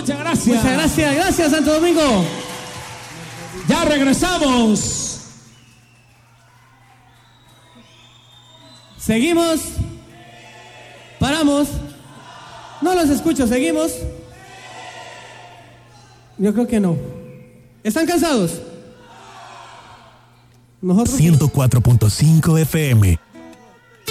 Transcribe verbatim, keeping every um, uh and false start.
Muchas gracias. Muchas gracias, gracias Santo Domingo. Ya regresamos. Seguimos. Paramos. No los escucho, seguimos. Yo creo que no. ¿Están cansados? Nosotros ciento cuatro punto cinco F M